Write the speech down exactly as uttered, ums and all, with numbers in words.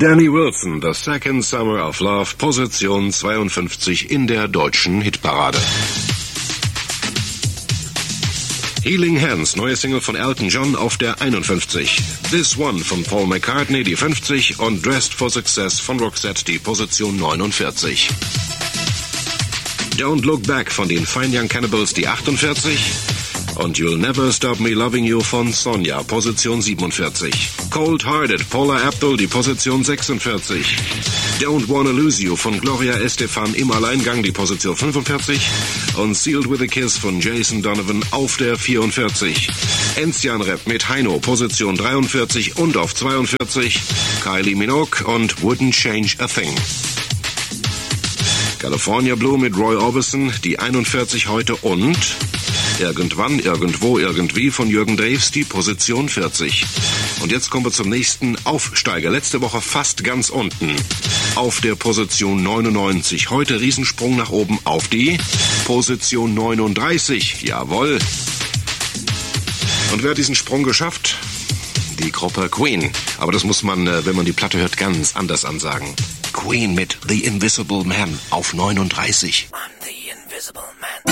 Danny Wilson, The Second Summer of Love, Position zweiundfünfzig in der deutschen Hitparade. Healing Hands, neue Single von Elton John auf der einundfünfzig. This One von Paul McCartney, die fünfzig. Und Dressed for Success von Roxette, die Position neunundvierzig. Don't Look Back von den Fine Young Cannibals, die achtundvierzig. Und You'll Never Stop Me Loving You von Sonja, Position siebenundvierzig. Cold Hearted, Paula Abdul, die Position sechsundvierzig. Don't Wanna Lose You von Gloria Estefan im Alleingang, die Position fünfundvierzig. Und Sealed with a Kiss von Jason Donovan auf der vierundvierzig. Enzian Rap mit Heino, Position dreiundvierzig. Und auf zweiundvierzig Kylie Minogue und Wouldn't Change a Thing. California Blue mit Roy Orbison, die einundvierzig heute. Und Irgendwann, Irgendwo, Irgendwie von Jürgen Drews, die Position vierzig. Und jetzt kommen wir zum nächsten Aufsteiger. Letzte Woche fast ganz unten. Auf der Position neunundneunzig. Heute Riesensprung nach oben auf die Position neununddreißig. Jawohl. Und wer hat diesen Sprung geschafft? Die Gruppe Queen. Aber das muss man, wenn man die Platte hört, ganz anders ansagen. Queen mit The Invisible Man auf neununddreißig. I'm the Invisible Man.